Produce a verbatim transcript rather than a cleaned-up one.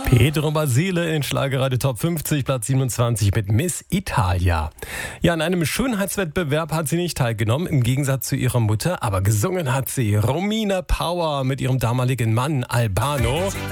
Pedro Basile in Schlagerradio Top fünfzig, Platz siebenundzwanzig mit Miss Italia. Ja, an einem Schönheitswettbewerb hat sie nicht teilgenommen, im Gegensatz zu ihrer Mutter, aber gesungen hat sie Romina Power mit ihrem damaligen Mann Albano.